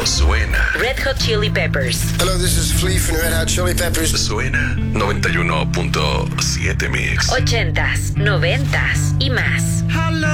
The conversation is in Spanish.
Suena. Red Hot Chili Peppers. Hello, this is Flea from Red Hot Chili Peppers. Suena 91.7 Mix. 80s, 90s y más.